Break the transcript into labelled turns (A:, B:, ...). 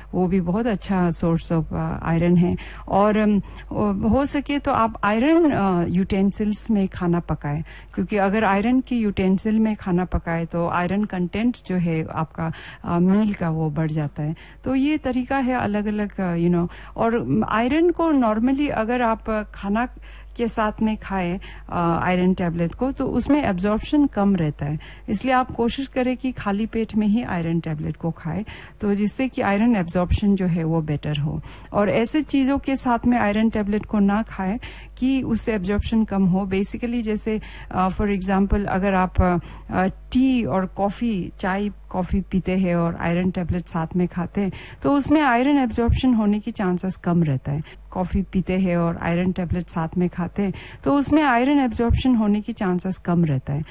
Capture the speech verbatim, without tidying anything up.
A: वो भी बहुत अच्छा सोर्स ऑफ आयरन है। और हो सके तो आप आयरन यूटेंसिल्स में खाना पकाएं, क्योंकि अगर आयरन की यूटेंसिल में खाना पकाए तो आयरन कंटेंट जो है आपका मील का वो बढ़ जाता है। तो ये तरीका है अलग अलग यू नो। और आयरन को नॉर्मली अगर आप खाना के साथ में खाएं आयरन टैबलेट को तो उसमें एब्जॉर्प्शन कम रहता है, इसलिए आप कोशिश करें कि खाली पेट में ही आयरन टैबलेट को खाएं, तो जिससे कि आयरन एब्जॉर्प्शन जो है वो बेटर हो। और ऐसे चीजों के साथ में आयरन टैबलेट को ना खाएं कि उससे एब्जॉर्प्शन कम हो। बेसिकली जैसे फॉर एग्जांपल अगर आप टी और कॉफी, चाय कॉफी पीते हैं और आयरन टैबलेट साथ में खाते हैं तो उसमें आयरन एब्जॉर्प्शन होने की चांसेस कम रहता है। कॉफी पीते हैं और आयरन टैबलेट साथ में खाते हैं तो उसमें आयरन एब्जॉर्प्शन होने की चांसेस कम रहता है।